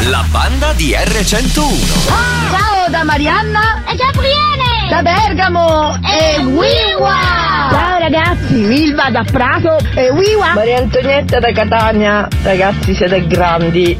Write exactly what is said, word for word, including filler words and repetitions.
La banda di erre centouno. Ah, ciao da Marianna e Gabriele, da Bergamo e, e Wiwa. Ciao ragazzi, Milva da Prato e Wiwa. Maria Antonietta da Catania. Ragazzi, siete grandi.